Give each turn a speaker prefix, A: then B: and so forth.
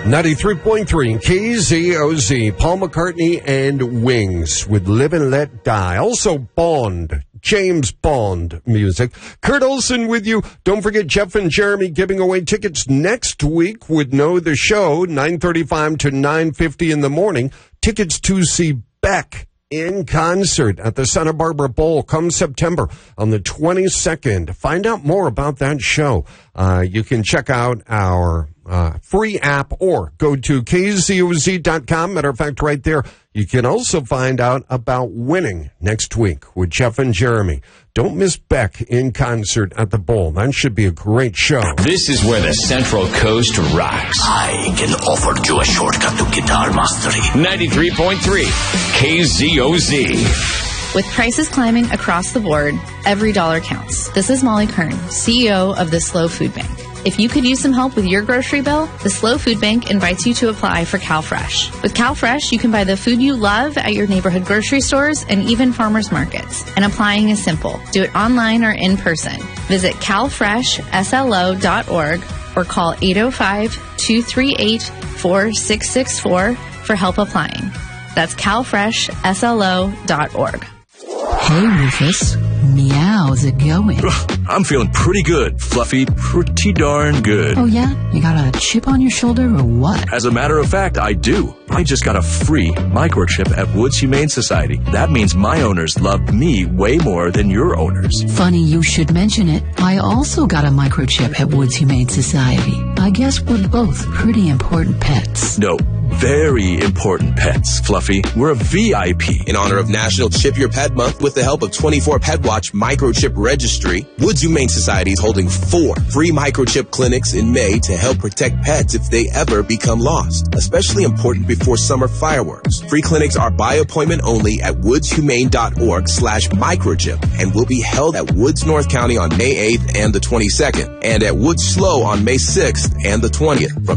A: 93.3 KZOZ, Paul McCartney and Wings with Live and Let Die. Also Bond, James Bond music. Kurt Olson with you. Don't forget Jeff and Jeremy giving away tickets next week with Know the Show, 9:35 to 9:50 in the morning. Tickets to see Beck in concert at the Santa Barbara Bowl come September on the 22nd. Find out more about that show. You can check out our free app or go to KZOZ.com. Matter of fact, right there, you can also find out about winning next week with Jeff and Jeremy. Don't miss Beck in concert at the Bowl. That should be a great show.
B: This is where the Central Coast rocks.
C: I can offer you a shortcut to guitar mastery.
B: 93.3 KZOZ.
D: With prices climbing across the board, every dollar counts. This is Molly Kern, CEO of the Slow Food Bank. If you could use some help with your grocery bill, the Slow Food Bank invites you to apply for CalFresh. With CalFresh, you can buy the food you love at your neighborhood grocery stores and even farmers markets. And applying is simple. Do it online or in person. Visit calfreshslo.org or call 805-238-4664 for help applying. That's calfreshslo.org.
E: Hey, Rufus. Meow's it going?
F: I'm feeling pretty good, Fluffy. Pretty darn good.
E: Oh, yeah? You got a chip on your shoulder or what?
F: As a matter of fact, I do. I just got a free microchip at Woods Humane Society. That means my owners love me way more than your owners.
E: Funny you should mention it. I also got a microchip at Woods Humane Society. I guess we're both pretty important pets.
F: No, very important pets, Fluffy. We're a VIP.
G: In honor of National Chip Your Pet Month, with the help of 24 Pet Watch Microchip Registry, Woods Humane Society is holding 4 free microchip clinics in May to help protect pets if they ever become lost, especially important before summer fireworks. Free clinics are by appointment only at woodshumane.org/microchip and will be held at Woods North County on May 8th and the 22nd and at Woods Slow on May 6th and the 20th from